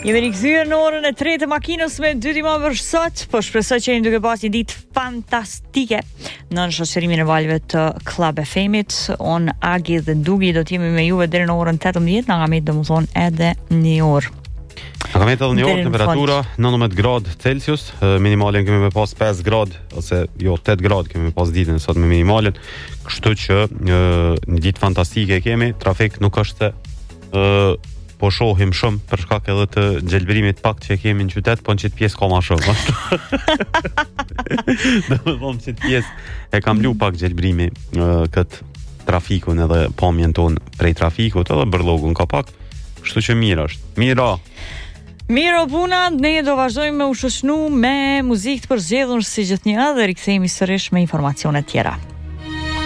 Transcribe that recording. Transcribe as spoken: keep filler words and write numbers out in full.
Jemi rikthyer në orën e tretë të makinës me dy tima për sot, po shpresoj që jeni duke pasur një ditë fantastike në shoqërimin e valëve të Club F M-it. On Agi dhe Dugi do të jemi me juve deri në orën tetëmbëdhjetë, na kemi domethënë edhe një orë. Na kemi edhe një orë temperatura nëntëmbëdhjetë gradë Celsius, minimalen kemi me pas pesë gradë ose jo tetë gradë kemi me pas ditën sot me minimalen, kështu që një ditë fantastike kemi, trafik nuk është ë po shohim shumë për shkak edhe të gjelbërimit pak që kemi në qytet, po në qëtë pjesë ka ma shumë. Dhe me thomë qëtë pjesë e kam lu pak gjelbërimi uh, këtë trafikun edhe pamjen tonë prej trafikut edhe bërlogun ka pak, kështu që mirë është. Mira! Miro puna, ne do vazhdojmë me u shoqënu me muzikë të përzgjedhur si gjithnjë dhe rikthehemi sërish me informacione tjera.